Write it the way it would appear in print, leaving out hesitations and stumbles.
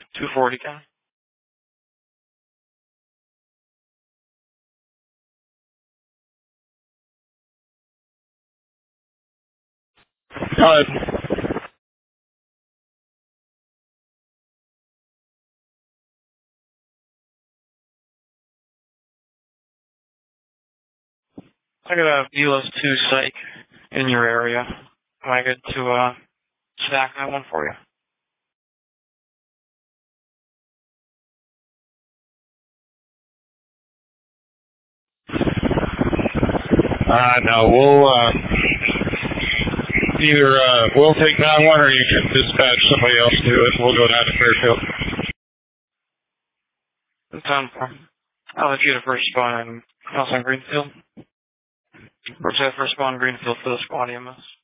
240 County. I got a ULS 2 psych in your area. Am I good to stack that one for you? No, we'll take that one, or you can dispatch somebody else to it. We'll go down to Fairfield. I'll let you to first spawn in Nelson Greenfield. First spawn Greenfield for the squad EMS.